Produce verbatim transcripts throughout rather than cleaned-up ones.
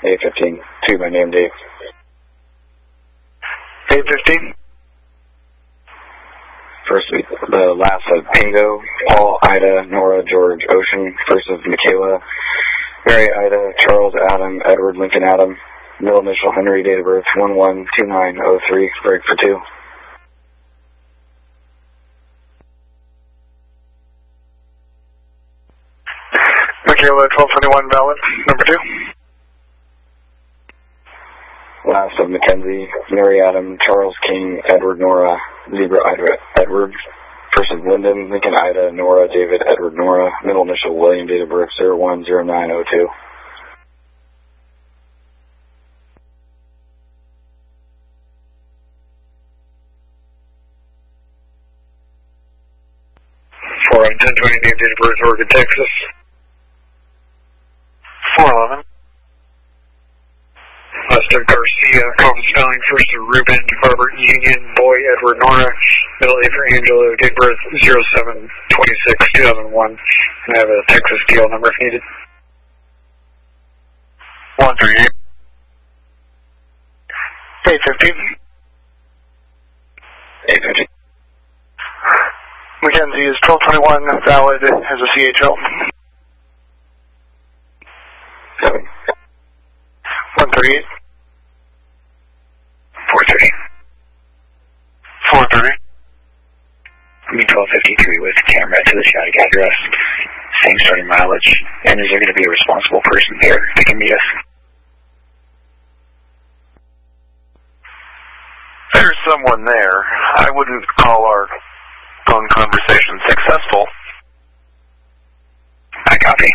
eight fifteen, two by name Dave. eight fifteen. First, the last of Pingo, Paul, Ida, Nora, George, Ocean. First of Michaela, Mary, Ida, Charles, Adam, Edward, Lincoln, Adam. Middle initial Henry, date of birth one one two nine oh three, break for two. Michaela, twelve twenty-one, valid. Number two. Last of Mackenzie, Mary, Adam, Charles, King, Edward, Nora, Zebra, Ida, Edward. First of Lyndon, Lincoln, Ida, Nora, David, Edward, Nora. Middle initial William, date of birth zero one zero nine oh two. four eleven, ten twenty, name, date of birth, Oregon, Texas. four eleven. Last of Garcia, common spelling, first of Ruben, Robert, Union, Boy, Edward, Nora. Middle A for Angelo, date of birth zero seven twenty-six two thousand one. And I have a Texas deal number if needed. one thirty-eight. eight fifty. eight fifty. Mackenzie is twelve twenty-one, valid, has a C H L. seven. one thirty-eight. four thirty. four thirty. Me twelve fifty-three with camera to the static address. Same starting mileage. And is there going to be a responsible person there that can meet us? There's someone there. I wouldn't call our phone conversation successful. I copy.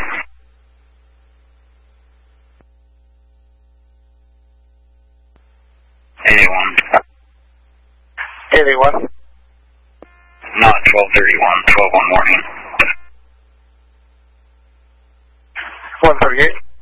eighty-one. eighty-one. Not twelve thirty-one, twelve one morning. one thirty-eight.